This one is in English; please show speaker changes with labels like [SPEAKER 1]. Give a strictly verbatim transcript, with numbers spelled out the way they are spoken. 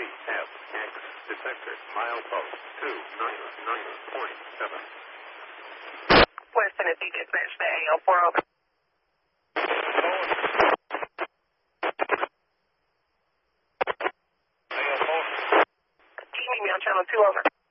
[SPEAKER 1] F X detector milepost two nine nine point seven.
[SPEAKER 2] West Tennessee dispatch to A O four over. Keep me on channel two over.